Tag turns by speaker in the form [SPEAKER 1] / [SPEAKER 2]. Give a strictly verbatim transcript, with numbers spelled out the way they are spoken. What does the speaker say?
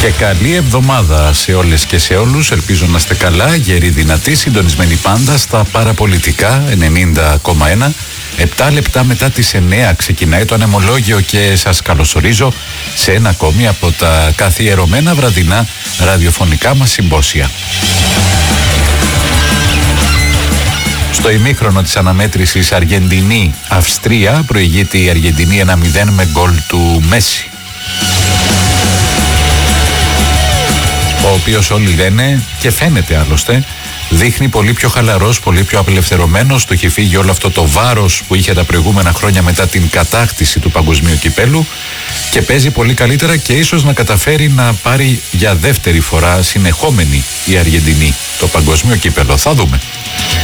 [SPEAKER 1] Και καλή εβδομάδα σε όλες και σε όλους. Ελπίζω να είστε καλά, γεροί, δυνατοί, συντονισμένοι πάντα στα παραπολιτικά ενενήντα κόμμα ένα. Επτά λεπτά μετά τις εννέα ξεκινάει το ανεμολόγιο και σας καλωσορίζω σε ένα ακόμη από τα καθιερωμένα βραδινά ραδιοφωνικά μας συμπόσια. Στο ημίχρονο της αναμέτρησης Αργεντινή-Αυστρία προηγείται η Αργεντινή ένα μηδέν με γκολ του Μέση, ο οποίος όλοι λένε και φαίνεται άλλωστε δείχνει πολύ πιο χαλαρός, πολύ πιο απελευθερωμένος. Το έχει φύγει όλο αυτό το βάρος που είχε τα προηγούμενα χρόνια μετά την κατάκτηση του παγκοσμίου κυπέλου και παίζει πολύ καλύτερα και ίσως να καταφέρει να πάρει για δεύτερη φορά συνεχόμενη η Αργεντινή το παγκοσμίο κύπελο. Θα δούμε.